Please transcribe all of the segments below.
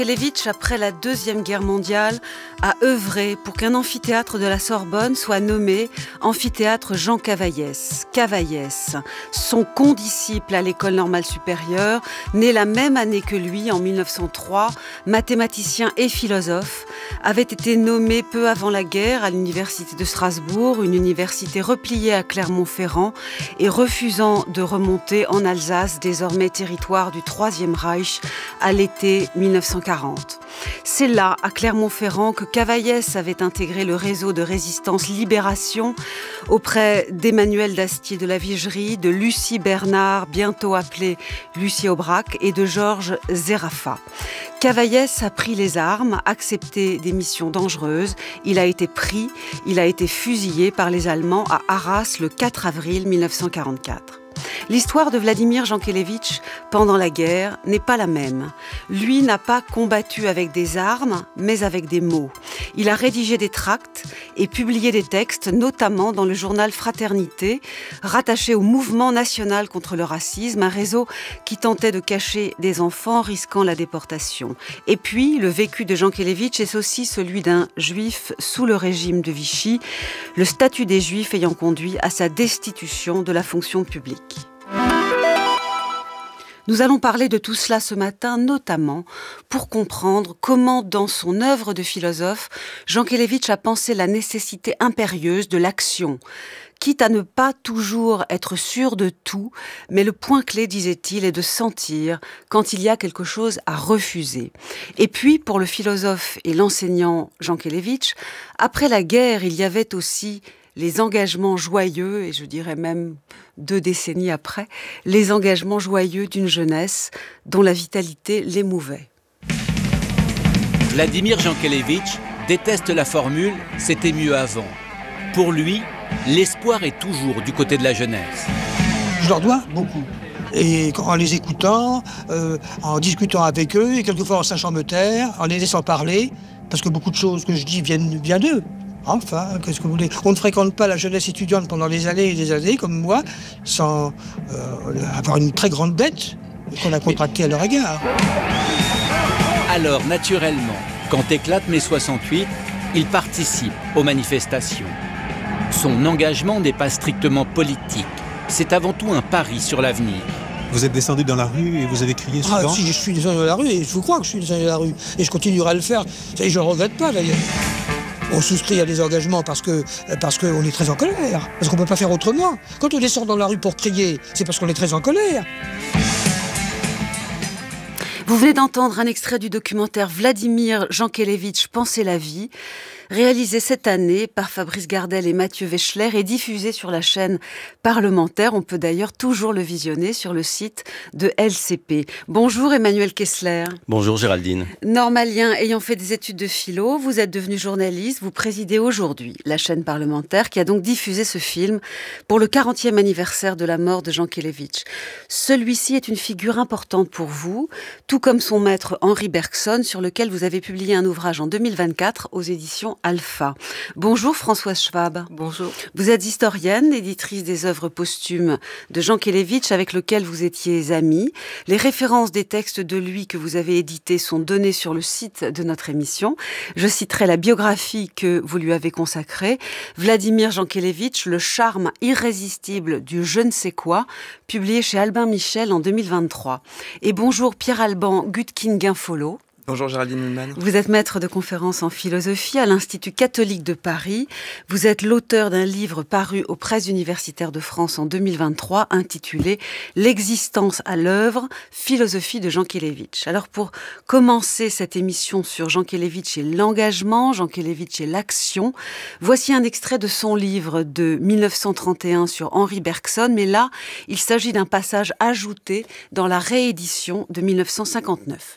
Jean-Kelevitch, après la Deuxième Guerre mondiale, a œuvré pour qu'un amphithéâtre de la Sorbonne soit nommé amphithéâtre Jean Cavaillès. Cavaillès, son condisciple à l'École normale supérieure, né la même année que lui, en 1903, mathématicien et philosophe, avait été nommé peu avant la guerre à l'université de Strasbourg, une université repliée à Clermont-Ferrand et refusant de remonter en Alsace, désormais territoire du Troisième Reich, à l'été 1940. C'est là, à Clermont-Ferrand, que Cavaillès avait intégré le réseau de résistance Libération auprès d'Emmanuel d'Astier de la Vigerie, de Lucie Bernard, bientôt appelée Lucie Aubrac, et de Georges Zerafa. Cavaillès a pris les armes, accepté des missions dangereuses. Il a été pris, il a été fusillé par les Allemands à Arras le 4 avril 1944. L'histoire de Vladimir Jean-Kelevitch pendant la guerre n'est pas la même. Lui n'a pas combattu avec des armes, mais avec des mots. Il a rédigé des tracts et publié des textes, notamment dans le journal Fraternité, rattaché au mouvement national contre le racisme, un réseau qui tentait de cacher des enfants risquant la déportation. Et puis, le vécu de Jean-Kelevitch est aussi celui d'un juif sous le régime de Vichy, le statut des juifs ayant conduit à sa destitution de la fonction publique. Nous allons parler de tout cela ce matin, notamment pour comprendre comment, dans son œuvre de philosophe, Jean-Kelevitch a pensé la nécessité impérieuse de l'action, quitte à ne pas toujours être sûr de tout, mais le point clé, disait-il, est de sentir quand il y a quelque chose à refuser. Et puis, pour le philosophe et l'enseignant Jean-Kelevitch, après la guerre, il y avait aussi les engagements joyeux, et je dirais même 2 décennies après, les engagements joyeux d'une jeunesse dont la vitalité l'émouvait. Vladimir Jean-Kelevitch déteste la formule « c'était mieux avant ». Pour lui, l'espoir est toujours du côté de la jeunesse. Je leur dois beaucoup. Et en les écoutant, en discutant avec eux, et quelquefois en sachant me taire, en les laissant parler, parce que beaucoup de choses que je dis viennent bien d'eux. Enfin, qu'est-ce que vous voulez ? On ne fréquente pas la jeunesse étudiante pendant des années et des années, comme moi, sans avoir une très grande dette qu'on a contractée à leur égard. Alors, naturellement, quand éclate mai 68, il participe aux manifestations. Son engagement n'est pas strictement politique. C'est avant tout un pari sur l'avenir. Vous êtes descendu dans la rue et vous avez crié souvent ? Si, je suis descendu dans la rue, et je vous crois que je suis descendu dans la rue. Et je continuerai à le faire. Et je ne regrette pas, d'ailleurs. On souscrit à des engagements parce qu'on est très en colère, parce qu'on ne peut pas faire autrement. Quand on descend dans la rue pour crier, c'est parce qu'on est très en colère. Vous venez d'entendre un extrait du documentaire Vladimir Jean-Kelevitch, Penser la vie, réalisé cette année par Fabrice Gardel et Mathieu Wechsler et diffusé sur la chaîne parlementaire. On peut d'ailleurs toujours le visionner sur le site de LCP. Bonjour Emmanuel Kessler. Bonjour Géraldine. Normalien ayant fait des études de philo, vous êtes devenu journaliste, vous présidez aujourd'hui la chaîne parlementaire qui a donc diffusé ce film pour le 40e anniversaire de la mort de Jean-Kelevitch. Celui-ci est une figure importante pour vous, tout comme son maître Henri Bergson, sur lequel vous avez publié un ouvrage en 2024 aux éditions Alpha. Bonjour Françoise Schwab. Bonjour. Vous êtes historienne, éditrice des œuvres posthumes de Jean-Kelevitch avec lequel vous étiez amie. Les références des textes de lui que vous avez édités sont données sur le site de notre émission. Je citerai la biographie que vous lui avez consacrée. Vladimir Jean-Kelevitch, le charme irrésistible du je ne sais quoi, publié chez Albin Michel en 2023. Et bonjour Pierre-Alban Gutkin-Guinfolot. Bonjour Géraldine Mühlmann. Vous êtes maître de conférences en philosophie à l'Institut catholique de Paris. Vous êtes l'auteur d'un livre paru aux presses universitaires de France en 2023 intitulé « L'existence à l'œuvre, philosophie de Jean-Kelevitch ». Alors pour commencer cette émission sur Jean-Kelevitch et l'engagement, Jean-Kelevitch et l'action, voici un extrait de son livre de 1931 sur Henri Bergson, mais là, il s'agit d'un passage ajouté dans la réédition de 1959.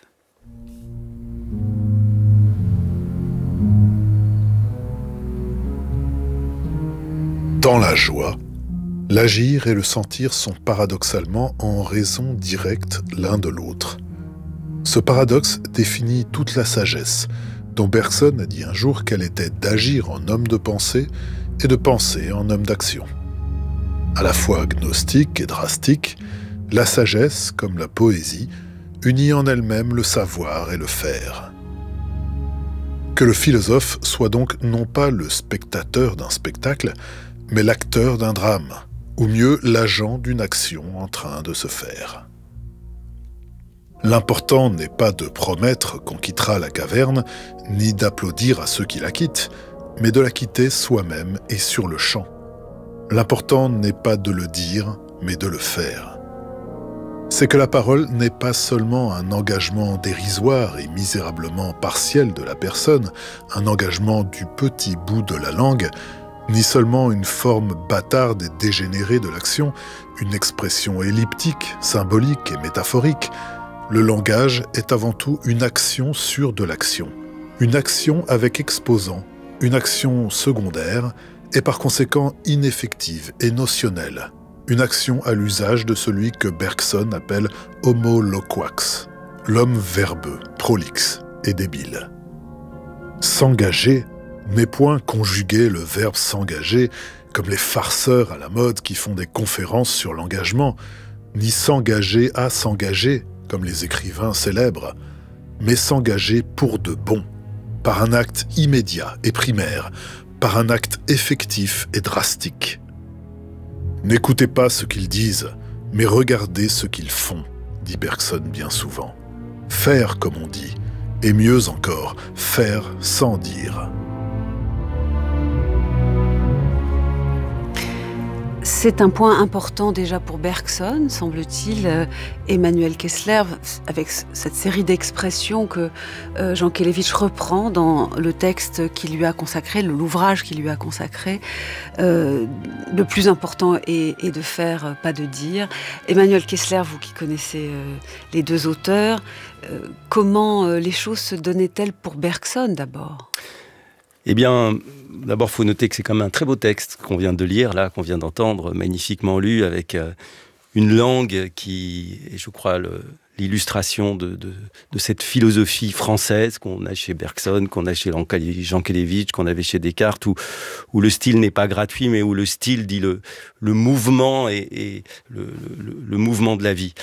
Dans la joie, l'agir et le sentir sont paradoxalement en raison directe l'un de l'autre. Ce paradoxe définit toute la sagesse, dont Bergson a dit un jour qu'elle était d'agir en homme de pensée et de penser en homme d'action. À la fois gnostique et drastique, la sagesse, comme la poésie, unit en elle-même le savoir et le faire. Que le philosophe soit donc non pas le spectateur d'un spectacle, mais l'acteur d'un drame, ou mieux l'agent d'une action en train de se faire. L'important n'est pas de promettre qu'on quittera la caverne, ni d'applaudir à ceux qui la quittent, mais de la quitter soi-même et sur le champ. L'important n'est pas de le dire, mais de le faire. C'est que la parole n'est pas seulement un engagement dérisoire et misérablement partiel de la personne, un engagement du petit bout de la langue, ni seulement une forme bâtarde et dégénérée de l'action, une expression elliptique, symbolique et métaphorique. Le langage est avant tout une action sur de l'action. Une action avec exposant, une action secondaire et par conséquent ineffective et notionnelle. Une action à l'usage de celui que Bergson appelle « homo loquax », l'homme verbeux, prolixe et débile. S'engager n'est point conjuguer le verbe s'engager comme les farceurs à la mode qui font des conférences sur l'engagement, ni s'engager à s'engager comme les écrivains célèbres, mais s'engager pour de bon, par un acte immédiat et primaire, par un acte effectif et drastique. N'écoutez pas ce qu'ils disent, mais regardez ce qu'ils font, dit Bergson bien souvent. Faire comme on dit, et mieux encore, faire sans dire. C'est un point important déjà pour Bergson, semble-t-il. Emmanuel Kessler, avec cette série d'expressions que Jankélévitch reprend dans le texte qu'il lui a consacré, l'ouvrage qu'il lui a consacré. Le plus important est de faire, pas de dire. Emmanuel Kessler, vous qui connaissez les deux auteurs, comment les choses se donnaient-elles pour Bergson d'abord ? Eh bien, d'abord, il faut noter que c'est quand même un très beau texte qu'on vient de lire, là, qu'on vient d'entendre, magnifiquement lu, avec une langue qui est, je crois, l'illustration de cette philosophie française qu'on a chez Bergson, qu'on a chez Jankélévitch, qu'on avait chez Descartes, où le style n'est pas gratuit, mais où le style dit le mouvement et le mouvement de la vie.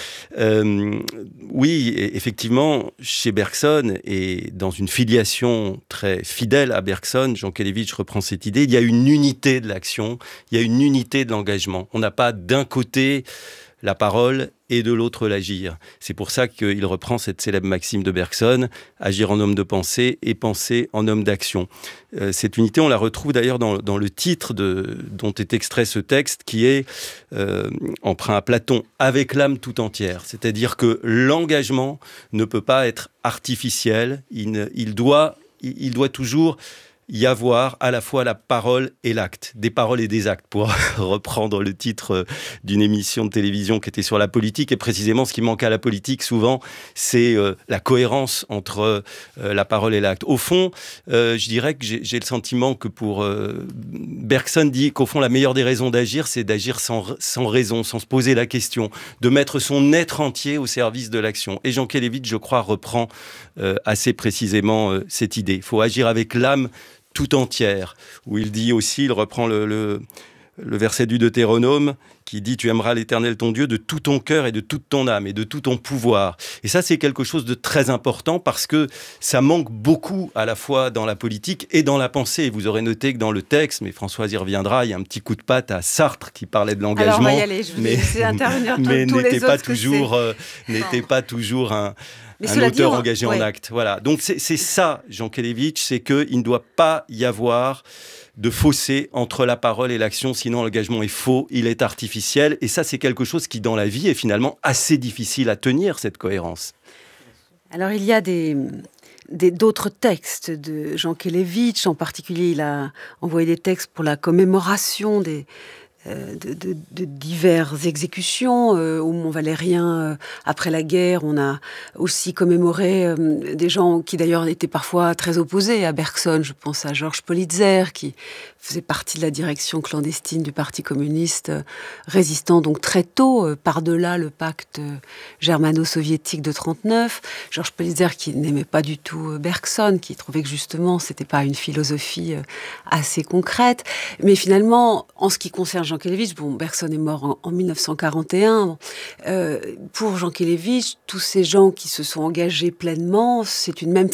Oui, effectivement, chez Bergson, et dans une filiation très fidèle à Bergson, Jankélévitch reprend cette idée, il y a une unité de l'action, il y a une unité de l'engagement. On n'a pas d'un côté la parole et de l'autre l'agir. C'est pour ça qu'il reprend cette célèbre maxime de Bergson, agir en homme de pensée et penser en homme d'action. Cette unité, on la retrouve d'ailleurs dans le titre dont est extrait ce texte, qui est emprunt à Platon, avec l'âme tout entière. C'est-à-dire que l'engagement ne peut pas être artificiel, il doit toujours y avoir à la fois la parole et l'acte, des paroles et des actes, pour reprendre le titre d'une émission de télévision qui était sur la politique. Et précisément, ce qui manque à la politique, souvent, c'est la cohérence entre la parole et l'acte. Au fond, je dirais que j'ai le sentiment que pour Bergson dit qu'au fond, la meilleure des raisons d'agir, c'est d'agir sans raison, sans se poser la question, de mettre son être entier au service de l'action. Et Jankélévitch, je crois, reprend assez précisément cette idée. Il faut agir avec l'âme tout entière, où il dit aussi, il reprend le verset du Deutéronome qui dit « Tu aimeras l'Éternel ton Dieu de tout ton cœur et de toute ton âme et de tout ton pouvoir ». Et ça, c'est quelque chose de très important parce que ça manque beaucoup à la fois dans la politique et dans la pensée. Vous aurez noté que dans le texte, mais Françoise y reviendra, il y a un petit coup de patte à Sartre qui parlait de l'engagement. Alors on va y aller, je vous laisse intervenir mais tous les autres. N'était pas toujours un auteur engagé en acte. Voilà. Donc c'est ça, Jankélévitch, c'est qu'il ne doit pas y avoir de fossé entre la parole et l'action, sinon l'engagement est faux, il est artificiel. Et ça, c'est quelque chose qui, dans la vie, est finalement assez difficile à tenir, cette cohérence. Alors, il y a d'autres textes de Jankélévitch. En particulier, il a envoyé des textes pour la commémoration de diverses exécutions au Mont-Valérien après la guerre. On a aussi commémoré des gens qui d'ailleurs étaient parfois très opposés à Bergson. Je pense à Georges Politzer qui faisait partie de la direction clandestine du Parti communiste, résistant donc très tôt par-delà le pacte germano-soviétique de 1939. Georges Politzer qui n'aimait pas du tout Bergson, qui trouvait que justement c'était pas une philosophie assez concrète. Mais finalement, en ce qui concerne Jankélévitch, bon, Bergson est mort en 1941. Pour Jankélévitch, tous ces gens qui se sont engagés pleinement, c'est une même